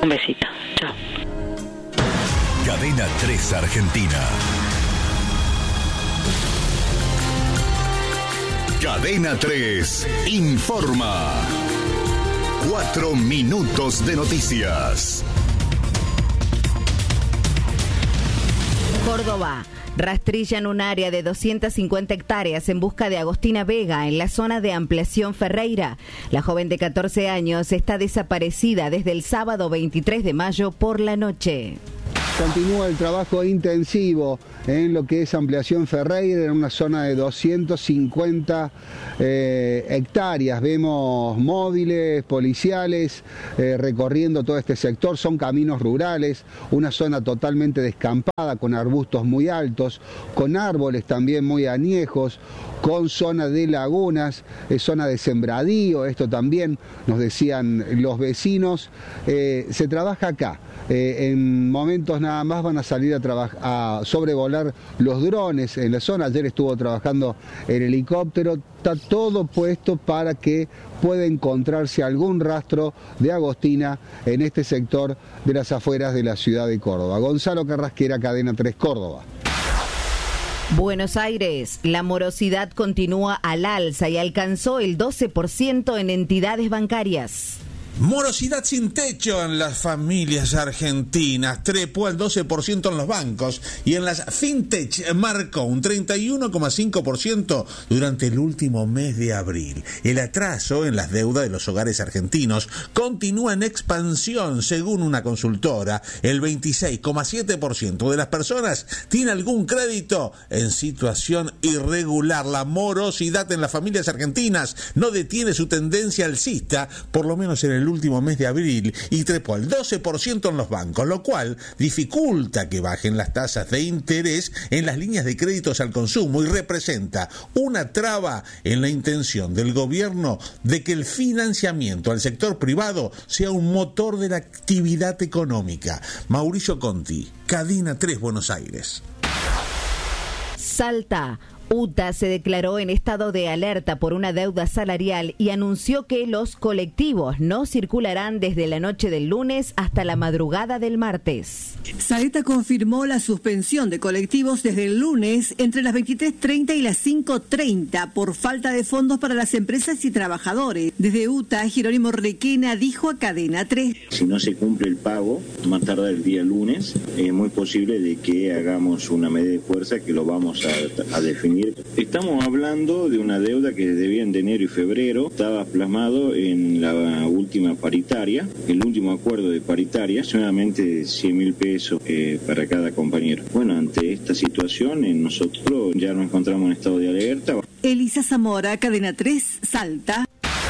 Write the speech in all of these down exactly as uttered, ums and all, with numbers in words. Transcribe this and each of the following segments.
Un besito. Chao. Cadena tres Argentina. Cadena tres informa. Cuatro minutos de noticias. Córdoba. Rastrillan un área de doscientas cincuenta hectáreas en busca de Agostina Vega en la zona de Ampliación Ferreira. La joven de catorce años está desaparecida desde el sábado veintitrés de mayo por la noche. Continúa el trabajo intensivo en lo que es Ampliación Ferreira, en una zona de doscientas cincuenta eh, hectáreas. Vemos móviles, policiales eh, recorriendo todo este sector. Son caminos rurales, una zona totalmente descampada, con arbustos muy altos, con árboles también muy añejos, con zona de lagunas, eh, zona de sembradío. Esto también nos decían los vecinos. Eh, se trabaja acá. Eh, en momentos nada más van a salir a, traba- a sobrevolar los drones en la zona. Ayer estuvo trabajando el helicóptero. Está todo puesto para que pueda encontrarse algún rastro de Agostina en este sector de las afueras de la ciudad de Córdoba. Gonzalo Carrasquera, Cadena tres Córdoba. Buenos Aires, la morosidad continúa al alza y alcanzó el doce por ciento en entidades bancarias. Morosidad sin techo en las familias argentinas, trepó al doce por ciento en los bancos y en las fintech marcó un treinta y uno coma cinco por ciento durante el último mes de abril. El atraso en las deudas de los hogares argentinos continúa en expansión según una consultora. El veintiséis coma siete por ciento de las personas tiene algún crédito en situación irregular. La morosidad en las familias argentinas no detiene su tendencia alcista, por lo menos en el último mes de abril, y trepó al doce por ciento en los bancos, lo cual dificulta que bajen las tasas de interés en las líneas de créditos al consumo y representa una traba en la intención del gobierno de que el financiamiento al sector privado sea un motor de la actividad económica. Mauricio Conti, Cadena tres Buenos Aires. Salta. U T A se declaró en estado de alerta por una deuda salarial y anunció que los colectivos no circularán desde la noche del lunes hasta la madrugada del martes. Salta confirmó la suspensión de colectivos desde el lunes entre las veintitrés treinta y las cinco treinta por falta de fondos para las empresas y trabajadores. Desde U T A, Jerónimo Requena dijo a Cadena tres. Si no se cumple el pago, más tarde el día lunes, es muy posible de que hagamos una medida de fuerza que lo vamos a, a definir. Estamos hablando de una deuda que debían de enero y febrero, estaba plasmado en la última paritaria, el último acuerdo de paritaria, solamente cien mil pesos eh, para cada compañero. Bueno, ante esta situación, eh, nosotros ya nos encontramos en estado de alerta. Elisa Zamora, Cadena tres, Salta.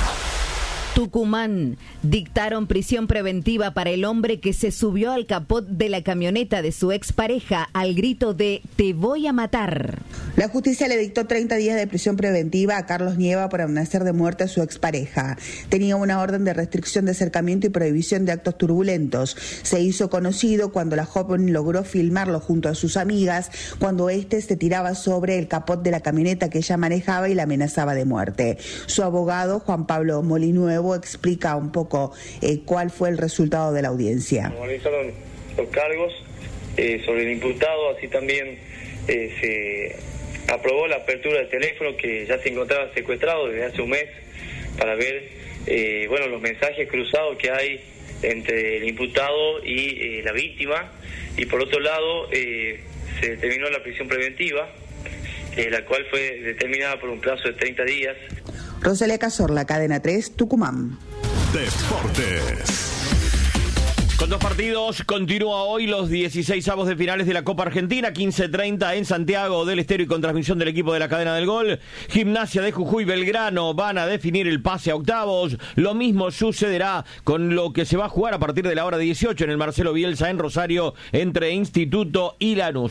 Tucumán. Dictaron prisión preventiva para el hombre que se subió al capot de la camioneta de su expareja al grito de "te voy a matar". La justicia le dictó treinta días de prisión preventiva a Carlos Nieva por amenazar de muerte a su expareja. Tenía una orden de restricción de acercamiento y prohibición de actos turbulentos. Se hizo conocido cuando la joven logró filmarlo junto a sus amigas, cuando éste se tiraba sobre el capot de la camioneta que ella manejaba y la amenazaba de muerte. Su abogado, Juan Pablo Molinuevo, explica un poco eh, cuál fue el resultado de la audiencia. Analizaron los cargos eh, sobre el imputado, así también eh, se aprobó la apertura del teléfono que ya se encontraba secuestrado desde hace un mes para ver eh, bueno, los mensajes cruzados que hay entre el imputado y eh, la víctima, y por otro lado eh, se determinó la prisión preventiva, eh, la cual fue determinada por un plazo de treinta días. Rosalía Cazorla, Cadena tres, Tucumán. Deportes. Con dos partidos, continúa hoy los dieciseisavos de finales de la Copa Argentina, quince treinta en Santiago del Estero y con transmisión del equipo de la Cadena del Gol. Gimnasia de Jujuy y Belgrano van a definir el pase a octavos. Lo mismo sucederá con lo que se va a jugar a partir de la hora dieciocho en el Marcelo Bielsa en Rosario entre Instituto y Lanús.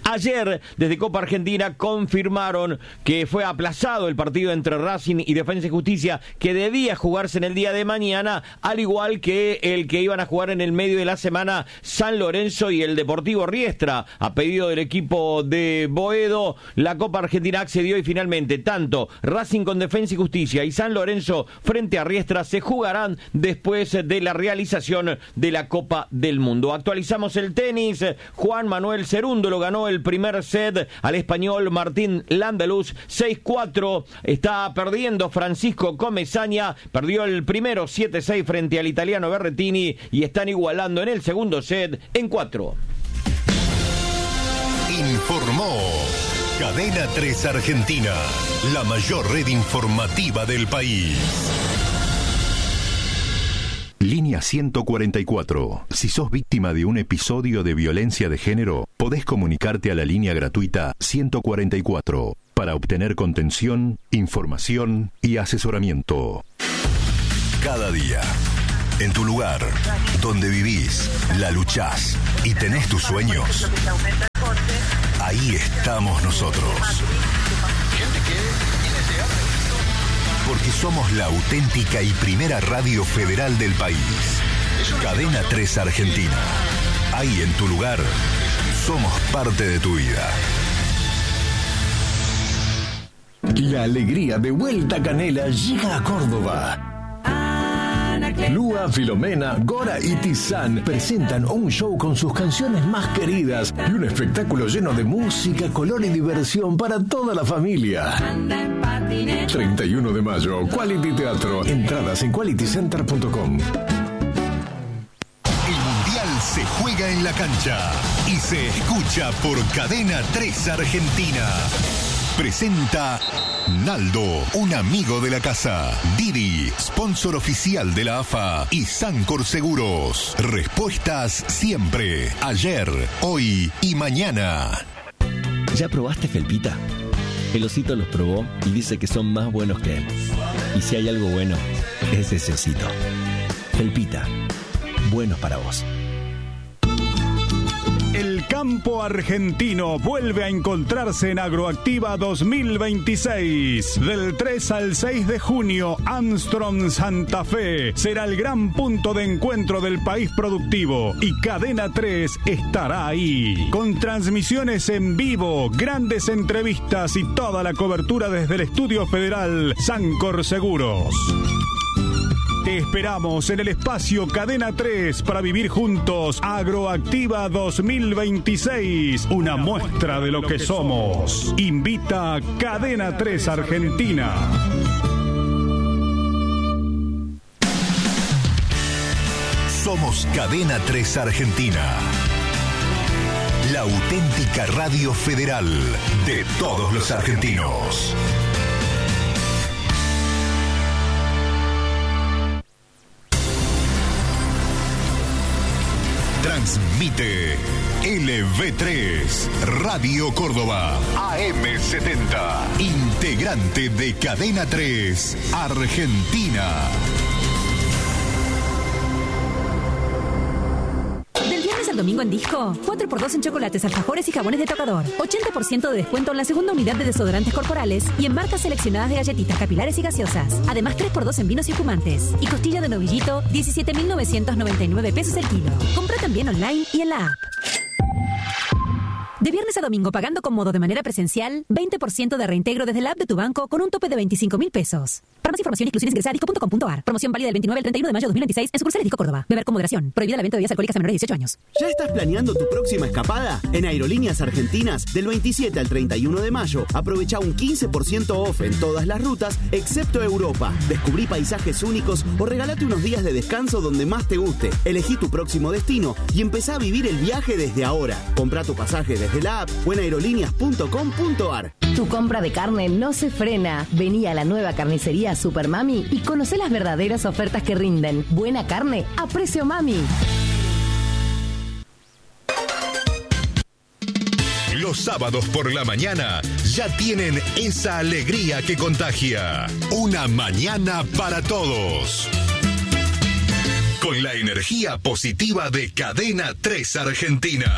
Ayer, desde Copa Argentina, confirmaron que fue aplazado el partido entre Racing y Defensa y Justicia, que debía jugarse en el día de mañana, al igual que el que iban a jugar en el medio de la semana San Lorenzo y el Deportivo Riestra. A pedido del equipo de Boedo, la Copa Argentina accedió y finalmente tanto Racing con Defensa y Justicia y San Lorenzo frente a Riestra se jugarán después de la realización de la Copa del Mundo. Actualizamos el tenis. Juan Manuel Cerúndolo ganó el primer set al español Martín Landeluz seis cuatro. Está perdiendo Francisco Comesaña, perdió el primero siete seis frente al italiano Berrettini y están igualando en el segundo set en cuatro. Informó Cadena tres Argentina, la mayor red informativa del país. Línea ciento cuarenta y cuatro. Si sos víctima de un episodio de violencia de género, podés comunicarte a la línea gratuita ciento cuarenta y cuatro para obtener contención, información y asesoramiento. Cada día, en tu lugar, donde vivís, la luchás y tenés tus sueños, ahí estamos nosotros. Porque somos la auténtica y primera radio federal del país. Cadena tres Argentina. Ahí en tu lugar, somos parte de tu vida. La alegría de Vuelta Canela llega a Córdoba. Lua, Filomena, Gora y Tizán presentan un show con sus canciones más queridas y un espectáculo lleno de música, color y diversión para toda la familia. treinta y uno de mayo, Quality Teatro. Entradas en quality center punto com. El Mundial se juega en la cancha y se escucha por Cadena tres Argentina. Presenta Naldo, un amigo de la casa. Didi, sponsor oficial de la A F A. Y Sancor Seguros. Respuestas siempre. Ayer, hoy y mañana. ¿Ya probaste Felpita? El osito los probó y dice que son más buenos que él. Y si hay algo bueno, es ese osito. Felpita, buenos para vos. El campo argentino vuelve a encontrarse en Agroactiva dos mil veintiséis. Del tres al seis de junio, Armstrong Santa Fe será el gran punto de encuentro del país productivo y Cadena tres estará ahí. Con transmisiones en vivo, grandes entrevistas y toda la cobertura desde el Estudio Federal Sancor Seguros. Te esperamos en el espacio Cadena tres para vivir juntos Agroactiva dos mil veintiséis, una muestra de lo que somos. Invita a Cadena tres Argentina. Somos Cadena tres Argentina, la auténtica radio federal de todos los argentinos. Transmite L V tres, Radio Córdoba, A M setenta, integrante de Cadena tres Argentina. Del viernes al domingo en Disco, cuatro por dos en chocolates, alfajores y jabones de tocador. ochenta por ciento de descuento en la segunda unidad de desodorantes corporales y en marcas seleccionadas de galletitas capilares y gaseosas. Además, tres por dos en vinos y espumantes. Y costilla de novillito, diecisiete mil novecientos noventa y nueve pesos el kilo. Compra también online y en la app. De viernes a domingo, pagando con modo de manera presencial, veinte por ciento de reintegro desde la app de tu banco con un tope de veinticinco mil pesos. Para más información, inclusiones, ingresa a disco punto com punto ar. Promoción válida del veintinueve al treinta y uno de mayo de dos mil veintiséis en sucursales Disco Córdoba. Beber con moderación. Prohibida la venta de bebidas alcohólicas a menores de dieciocho años. ¿Ya estás planeando tu próxima escapada? En Aerolíneas Argentinas, del veintisiete al treinta y uno de mayo, aprovecha un quince por ciento off en todas las rutas, excepto Europa. Descubrí paisajes únicos o regalate unos días de descanso donde más te guste. Elegí tu próximo destino y empezá a vivir el viaje desde ahora. Comprá tu pasaje desde la app o en aerolíneas punto com punto ar. Tu compra de carne no se frena. Vení a la nueva carnicería Super Mami y conocé las verdaderas ofertas que rinden. Buena carne a precio mami. Los sábados por la mañana ya tienen esa alegría que contagia. Una mañana para todos. Con la energía positiva de Cadena tres Argentina.